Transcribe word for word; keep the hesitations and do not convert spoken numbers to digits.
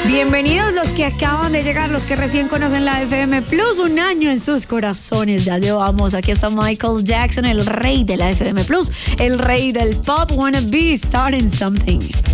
Bienvenidos los que acaban de llegar, los que recién conocen la F M Plus, un año en sus corazones, ya llevamos. Aquí está Michael Jackson, el rey de la F M Plus, el rey del pop. Wanna be starting something.